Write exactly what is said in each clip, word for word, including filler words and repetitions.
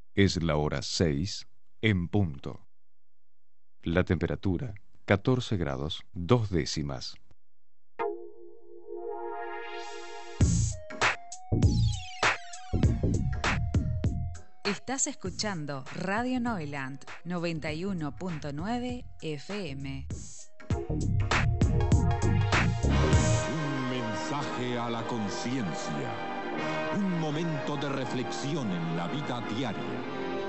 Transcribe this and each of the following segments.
Es la hora seis en punto. La temperatura, catorce grados, dos décimas. Estás escuchando Radio Neuland noventa y uno punto nueve F M. Un mensaje a la conciencia. Un momento de reflexión en la vida diaria.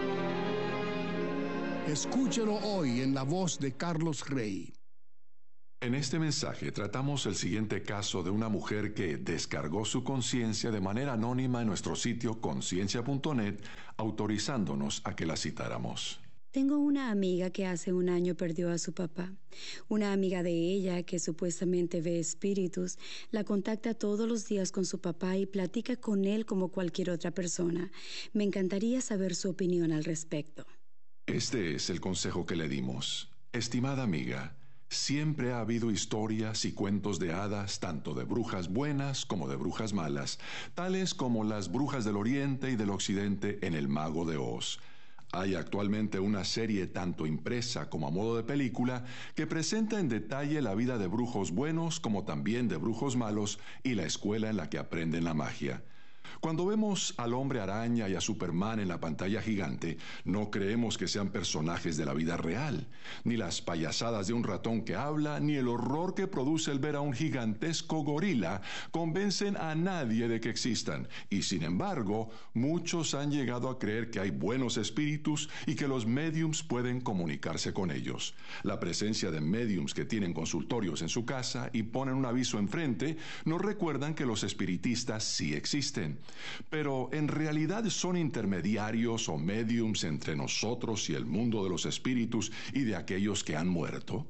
Escúchelo hoy en la voz de Carlos Rey. En este mensaje tratamos el siguiente caso de una mujer que descargó su conciencia de manera anónima en nuestro sitio conciencia punto net, autorizándonos a que la citáramos. Tengo una amiga que hace un año perdió a su papá. Una amiga de ella que supuestamente ve espíritus, la contacta todos los días con su papá y platica con él como cualquier otra persona. Me encantaría saber su opinión al respecto. Este es el consejo que le dimos. Estimada amiga, siempre ha habido historias y cuentos de hadas, tanto de brujas buenas como de brujas malas, tales como las brujas del Oriente y del Occidente en El Mago de Oz. Hay actualmente una serie tanto impresa como a modo de película que presenta en detalle la vida de brujos buenos como también de brujos malos y la escuela en la que aprenden la magia. Cuando vemos al hombre araña y a Superman en la pantalla gigante, no creemos que sean personajes de la vida real, ni las payasadas de un ratón que habla, ni el horror que produce el ver a un gigantesco gorila convencen a nadie de que existan. Y sin embargo, muchos han llegado a creer que hay buenos espíritus y que los médiums pueden comunicarse con ellos. La presencia de médiums que tienen consultorios en su casa y ponen un aviso enfrente nos recuerdan que los espiritistas sí existen. Pero en realidad son intermediarios o médiums entre nosotros y el mundo de los espíritus y de aquellos que han muerto.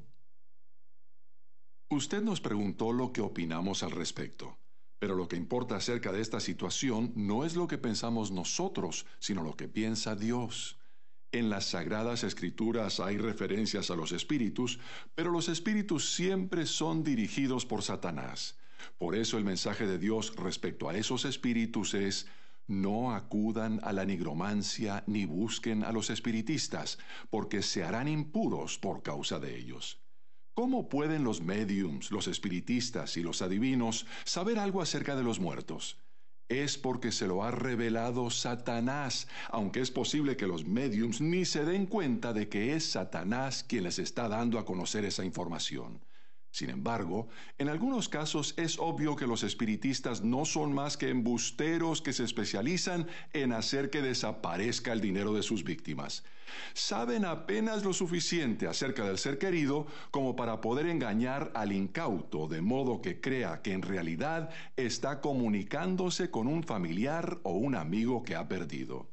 Usted nos preguntó lo que opinamos al respecto, pero lo que importa acerca de esta situación no es lo que pensamos nosotros, sino lo que piensa Dios. En las Sagradas Escrituras hay referencias a los espíritus, pero los espíritus siempre son dirigidos por Satanás. Por eso el mensaje de Dios respecto a esos espíritus es: no acudan a la nigromancia ni busquen a los espiritistas, porque se harán impuros por causa de ellos. ¿Cómo pueden los médiums, los espiritistas y los adivinos saber algo acerca de los muertos? Es porque se lo ha revelado Satanás, aunque es posible que los médiums ni se den cuenta de que es Satanás quien les está dando a conocer esa información. Sin embargo, en algunos casos es obvio que los espiritistas no son más que embusteros que se especializan en hacer que desaparezca el dinero de sus víctimas. Saben apenas lo suficiente acerca del ser querido como para poder engañar al incauto, de modo que crea que en realidad está comunicándose con un familiar o un amigo que ha perdido.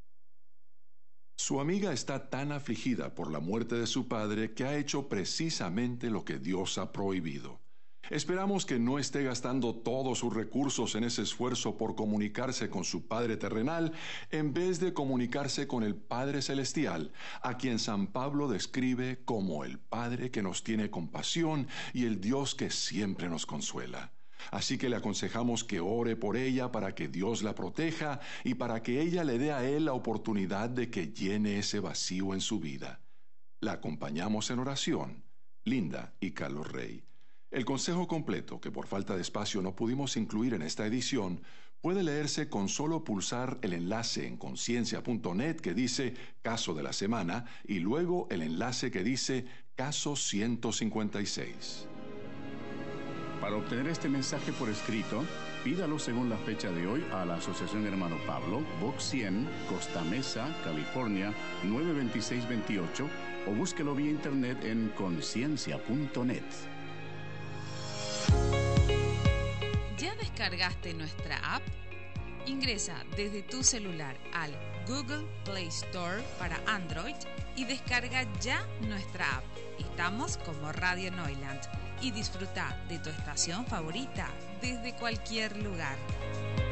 Su amiga está tan afligida por la muerte de su padre que ha hecho precisamente lo que Dios ha prohibido. Esperamos que no esté gastando todos sus recursos en ese esfuerzo por comunicarse con su Padre terrenal en vez de comunicarse con el Padre celestial, a quien San Pablo describe como el Padre que nos tiene compasión y el Dios que siempre nos consuela. Así que le aconsejamos que ore por ella para que Dios la proteja y para que ella le dé a él la oportunidad de que llene ese vacío en su vida. La acompañamos en oración, Linda y Carlos Rey. El consejo completo, que por falta de espacio no pudimos incluir en esta edición, puede leerse con solo pulsar el enlace en conciencia punto net que dice Caso de la Semana y luego el enlace que dice Caso ciento cincuenta y seis. Para obtener este mensaje por escrito, pídalo según la fecha de hoy a la Asociación Hermano Pablo, Box cien, Costa Mesa, California, nueve dos seis dos ocho o búsquelo vía internet en conciencia punto net. ¿Ya descargaste nuestra app? Ingresa desde tu celular al Google Play Store para Android y descarga ya nuestra app. Estamos como Radio Neuland y disfruta de tu estación favorita desde cualquier lugar.